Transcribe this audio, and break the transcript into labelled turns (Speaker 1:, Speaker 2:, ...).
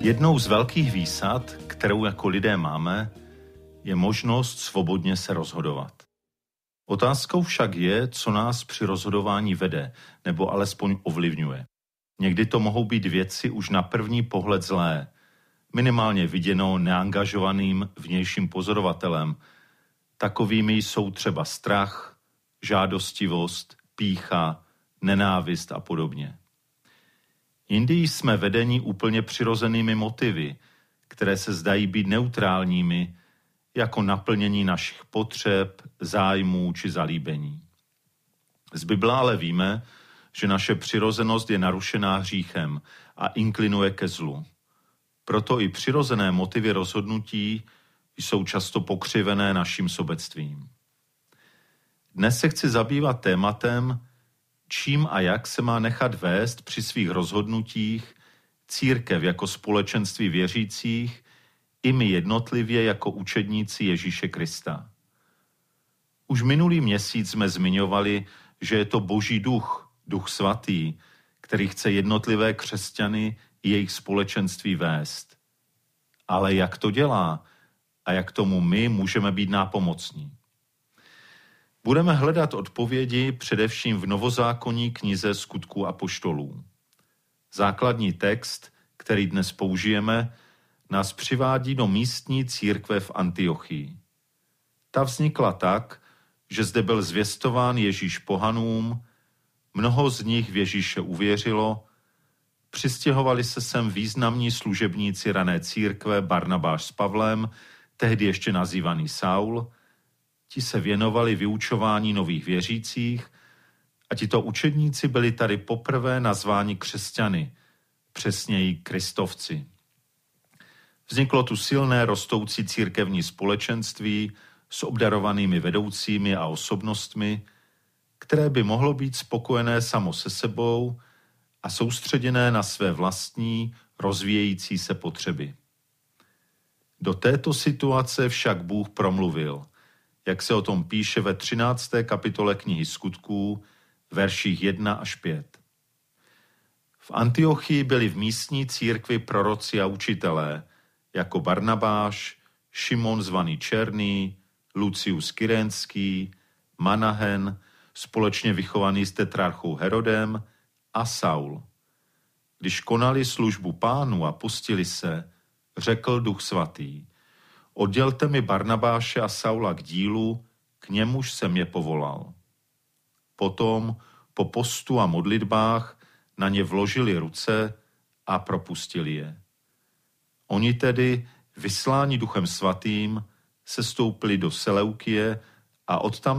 Speaker 1: Jednou z velkých výsad, kterou jako lidé máme, je možnost svobodně se rozhodovat. Otázkou však je, co nás při rozhodování vede, nebo alespoň ovlivňuje. Někdy to mohou být věci už na první pohled zlé, minimálně viděno neangažovaným vnějším pozorovatelem. Takovými jsou třeba strach, žádostivost, pýcha, nenávist a podobně. Jindy jsme vedeni úplně přirozenými motivy, které se zdají být neutrálními, jako naplnění našich potřeb, zájmů či zalíbení. Z Bible ale víme, že naše přirozenost je narušená hříchem a inklinuje ke zlu. Proto i přirozené motivy rozhodnutí jsou často pokřivené naším sobectvím. Dnes se chci zabývat tématem, čím a jak se má nechat vést při svých rozhodnutích církev jako společenství věřících i my jednotlivě jako učedníci Ježíše Krista. Už minulý měsíc jsme zmiňovali, že je to Boží duch, Duch svatý, který chce jednotlivé křesťany i jejich společenství vést. Ale jak to dělá a jak tomu my můžeme být nápomocní? Budeme hledat odpovědi především v novozákonní knize Skutků apoštolů. Základní text, který dnes použijeme, nás přivádí do místní církve v Antiochii. Ta vznikla tak, že zde byl zvěstován Ježíš pohanům, mnoho z nich v Ježíše uvěřilo, přistěhovali se sem významní služebníci rané církve Barnabáš s Pavlem, tehdy ještě nazývaný Saul. Ti se věnovali vyučování nových věřících a tito učedníci byli tady poprvé nazváni křesťany, přesněji kristovci. Vzniklo tu silné rostoucí církevní společenství s obdarovanými vedoucími a osobnostmi, které by mohlo být spokojené samo se sebou a soustředěné na své vlastní rozvíjející se potřeby. Do této situace však Bůh promluvil, jak se o tom píše ve 13. kapitole knihy Skutků, verších 1 až 5. V Antiochii byli v místní církvi proroci a učitelé, jako Barnabáš, Šimon zvaný Černý, Lucius Kyrenský, Manahen, společně vychovaný s tetrarchou Herodem, a Saul. Když konali službu Pánu a pustili se, řekl Duch svatý: oddělte mi Barnabáše a Saula k dílu, k němuž jsem je povolal. Potom, po postu a modlitbách, na ně vložili ruce a propustili je. Oni tedy, vysláni Duchem svatým, sestoupili do Seleukie a odtam